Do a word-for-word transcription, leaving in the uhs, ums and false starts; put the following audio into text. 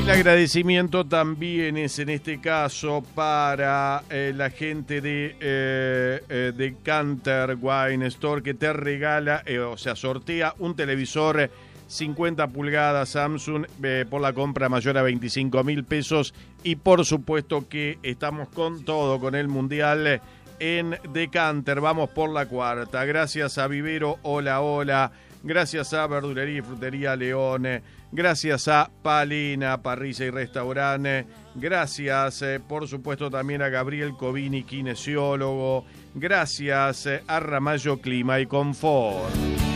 El agradecimiento también es en este caso para eh, la gente de, eh, eh, de Canter Wine Store, que te regala, eh, o sea, sortea un televisor cincuenta pulgadas Samsung eh, por la compra mayor a veinticinco mil pesos. Y por supuesto que estamos con todo, con el Mundial en Decanter. Vamos por la cuarta. Gracias a Vivero Hola Hola. Gracias a Verdulería y Frutería León. Gracias a Palina, Parrilla y Restaurante. Gracias, eh, por supuesto, también a Gabriel Covini, kinesiólogo. Gracias eh, a Ramallo Clima y Confort.